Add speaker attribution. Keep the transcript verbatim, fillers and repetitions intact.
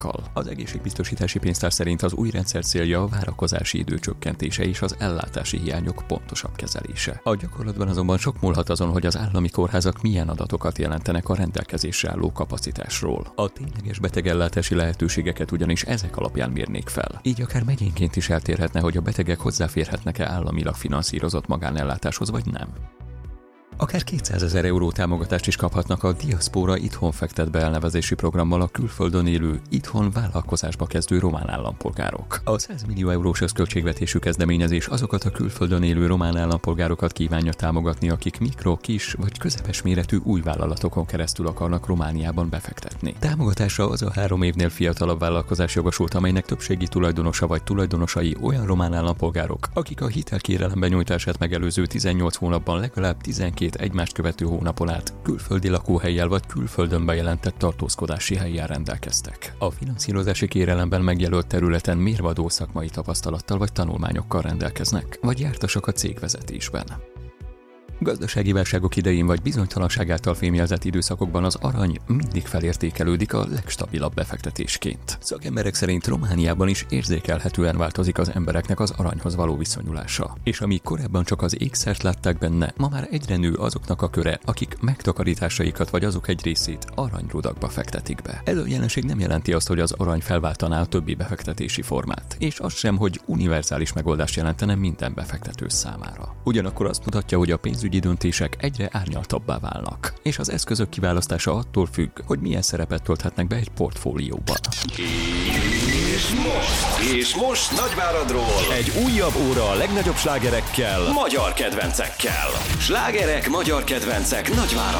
Speaker 1: árakkal. Az egészségbiztosítási pénztár szerint az új rendszer célja a várakozási idő csökkentése és az ellátási hiányok pontosabb kezelése. A gyakorlatban azonban sok múlhat azon, hogy az állami kórházak milyen adatokat jelentenek a rendelkezésre álló kapacitásról. A tényleges betegellátási lehetőségeket ugyanis ezek alapján mérnék fel. Így akár megyénként is eltérhetne, hogy a betegek hozzáférhetnek-e államilag finanszírozott magánellátáshoz vagy nem. Akár kétszázezer euró támogatást is kaphatnak a Diaszpóra Itthon fektet be elnevezési programmal a külföldön élő, itthon vállalkozásba kezdő román állampolgárok. A száz millió eurós összköltségvetésű kezdeményezés azokat a külföldön élő román állampolgárokat kívánja támogatni, akik mikro, kis vagy közepes méretű új vállalatokon keresztül akarnak Romániában befektetni. Támogatásra az a három évnél fiatalabb vállalkozás jogosult, amelynek többségi tulajdonosa vagy tulajdonosai olyan román állampolgárok, akik a hitelkérelem benyújtását megelőző tizennyolc hónapban legalább tizenkét egymást követő hónapon át külföldi lakóhellyel vagy külföldön bejelentett tartózkodási hellyel rendelkeztek. A finanszírozási kérelemben megjelölt területen mérvadó szakmai tapasztalattal vagy tanulmányokkal rendelkeznek, vagy jártasak a cégvezetésben. Gazdasági válságok idején vagy bizonytalanság által fémjelzett időszakokban az arany mindig felértékelődik a legstabilabb befektetésként. Szakemberek szerint Romániában is érzékelhetően változik az embereknek az aranyhoz való viszonyulása. És amíg korábban csak az ékszert látták benne, ma már egyre nő azoknak a köre, akik megtakarításaikat vagy azok egy részét aranyrudakba fektetik be. Ez a jelenség nem jelenti azt, hogy az arany felváltaná a többi befektetési formát, és az sem, hogy univerzális megoldást jelentene minden befektető számára. Ugyanakkor azt mutatja, hogy a pénzügyi döntések egyre árnyaltabbá válnak, és az eszközök kiválasztása attól függ, hogy milyen szerepet tölthetnek be egy portfólióban.
Speaker 2: És most, és most Nagyváradról egy újabb óra a legnagyobb slágerekkel, magyar kedvencekkel. Slágerek, magyar kedvencek Nagyváradon.